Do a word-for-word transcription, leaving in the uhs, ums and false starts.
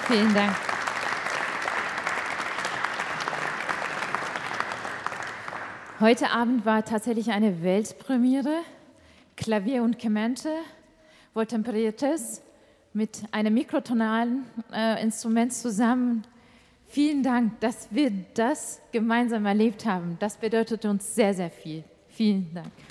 Vielen Dank. Heute Abend war tatsächlich eine Weltpremiere. Klavier und Kemente, wohltemperiertes, mit einem mikrotonalen äh, Instrument zusammen. Vielen Dank, dass wir das gemeinsam erlebt haben. Das bedeutet uns sehr, sehr viel. Vielen Dank.